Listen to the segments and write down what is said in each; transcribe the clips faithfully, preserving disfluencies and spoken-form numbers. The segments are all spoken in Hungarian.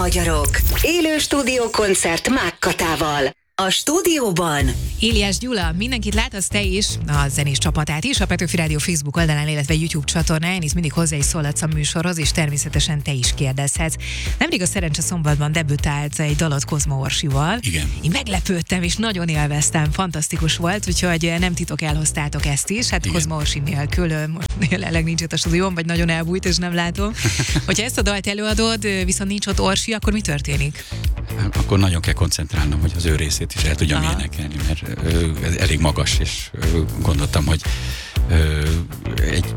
magyarok. Élő stúdiókoncert Mákkatával. A stúdióban Éliás Gyula, mindenkit látsz te is, a zenés csapatát is, a Petőfi Rádió Facebook oldalán, illetve YouTube csatornán, és mindig hozzá is szólhatsz a műsorhoz, és természetesen te is kérdezhetsz. Nemrég a Szerencse Szombatban debütált egy dalot Kozma Orsival. Igen. Én meglepődtem, és nagyon élveztem, fantasztikus volt, úgyhogy nem titok, elhoztátok ezt is. Hát igen. Kozma Orsi nélkül most jelenleg nincs itt a stúdión, vagy nagyon elbújt, és nem látom. Hogyha ezt a dalt előadod, viszont nincs ott Orsi, akkor mi történik? Akkor nagyon kell koncentrálnom, hogy az ő részét is el tudjam Aha. énekelni, mert ö, ez elég magas, és ö, gondoltam, hogy ö, egy,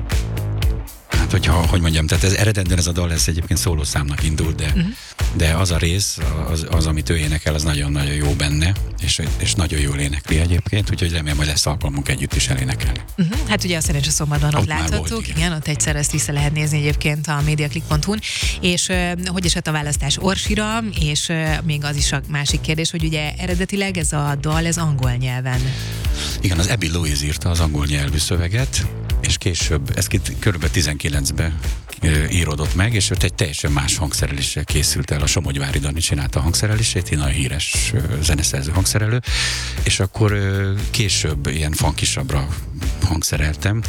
hát hogyha, hogy mondjam, tehát ez eredetben ez a dal, ez egyébként szólószámnak indult, de, uh-huh. de az a rész, az, az, amit ő énekel, az nagyon-nagyon jó benne, és, és nagyon jól énekli egyébként, úgyhogy remélem, hogy lesz alkalmunk együtt is elénekelni. Uh-huh. Hát ugye a Szerencse Szombatban ott láthattuk, volt, igen. igen, ott egyszer ezt vissza lehet nézni egyébként a mediaclick pont hu-n, és uh, hogy esett a választás Orsira, és uh, még az is a másik kérdés, hogy ugye eredetileg ez a dal, ez angol nyelven. Igen, az Abby Louise írta az angol nyelvű szöveget, és később, ez kb. tizenkilencben íródott meg, és ott egy teljesen más hangszereléssel készült el. A Somogyvári Dani csinálta a hangszerelését, én a híres zeneszerző hangszerelő, és akkor később ilyen funkisabbra hangszereltem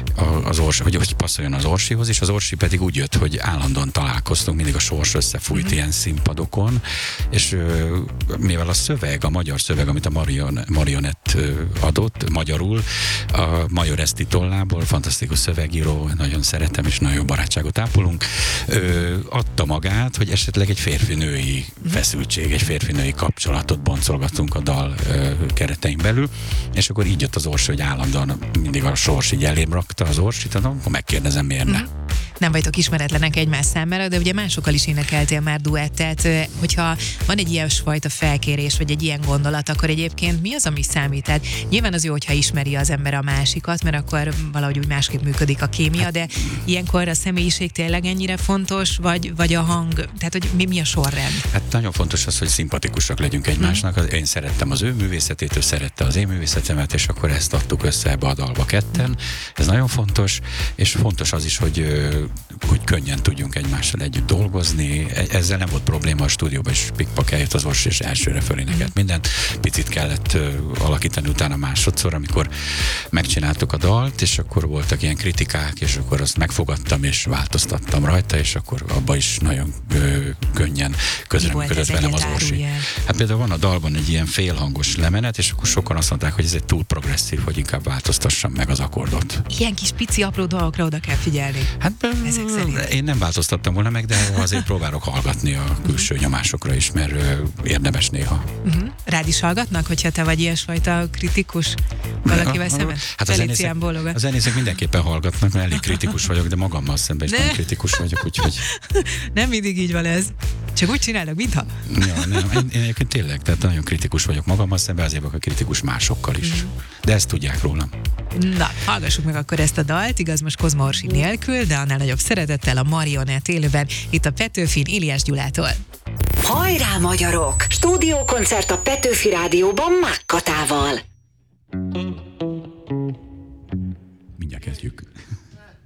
az Orsi, hogy, hogy passzoljon az Orsihoz, és az Orsi pedig úgy jött, hogy állandóan találkoztunk, mindig a sors összefújt mm-hmm. ilyen színpadokon, és mivel a szöveg, a magyar szöveg, amit a Marion, Marionett adott, magyarul, a Major Eszti tollából, fantasztikus szövegíró, nagyon szeretem, és nagyon jó barátságot ápolunk, ö, adta magát, hogy esetleg egy férfi-női feszültség, egy férfi-női kapcsolatot boncolgatunk a dal ö, keretein belül, és akkor így jött az Orsi, hogy állandóan mindig a sors így elém rakta az Orsit, akkor megkérdezem, miért ne. Mm-hmm. Nem vagytok ismeretlenek egymás számára, de ugye másokkal is énekeltél már duettet. Hogyha van egy ilyen fajta felkérés, vagy egy ilyen gondolat, akkor egyébként mi az, ami számít? Tehát nyilván az jó, hogyha ismeri az ember a másikat, mert akkor valahogy úgy másképp működik a kémia, de ilyenkor a személyiség tényleg ennyire fontos, vagy, vagy a hang? Tehát, hogy mi, mi a sorrend? Hát nagyon fontos az, hogy szimpatikusak legyünk egymásnak. Hmm. Én szerettem az ő művészetét, ő szerette az én művészetemet, és akkor ezt adtuk össze ebbe a dalba ketten. Hmm. Ez nagyon fontos, és fontos az is, hogy hogy könnyen tudjunk egymással együtt dolgozni. Ezzel nem volt probléma a stúdióban, és pikpak eljött az Orsi, és elsőre fölénekelt mindent. Picit kellett uh, alakítani utána másodszor, amikor megcsináltuk a dalt, és akkor voltak ilyen kritikák, és akkor azt megfogadtam, és változtattam rajta, és akkor abba is nagyon uh, könnyen közreműködött velem az Orsi. Hát például van a dalban egy ilyen félhangos lemenet, és akkor sokan azt mondták, hogy ez egy túl progresszív, hogy inkább változtassam meg az akkordot. Ilyen kis pici apró dolgokra oda kell figyelni. Hát én nem változtattam volna meg, de azért próbálok hallgatni a külső nyomásokra is, mert érdemes néha. Uh-huh. Rád is hallgatnak, hogyha te vagy ilyesfajta kritikus valakivel szemben? Hát a zenészek, a zenészek mindenképpen hallgatnak, mert elég kritikus vagyok, de magammal szemben is ne. nem kritikus vagyok, úgyhogy... Nem mindig így van ez. Csak úgy csinálnak, mintha. Ja, nem, én, én egyébként tényleg, tehát nagyon kritikus vagyok magammal szemben, azért vagyok kritikus másokkal is. Uh-huh. De ezt tudják rólam. Na, hallgassuk meg akkor ezt a dalt, igaz, most Kozma Orsi nélkül, de annál nagyobb szeretettel a Marionett élőben, itt a Petőfin Éliás Gyulától. Hajrá, magyarok! Stúdiókoncert a Petőfi Rádióban Mákkatával.